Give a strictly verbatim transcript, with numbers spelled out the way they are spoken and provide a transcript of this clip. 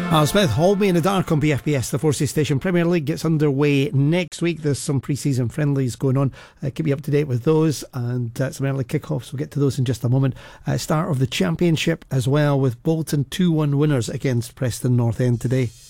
Al Smith, Hold Me in the Dark on B F B S. The Forces Station Premier League gets underway next week. There's some pre-season friendlies going on. Uh, keep you up to date with those, and uh, some early kick-offs. We'll get to those in just a moment. Uh, start of the Championship as well, with Bolton two one winners against Preston North End today.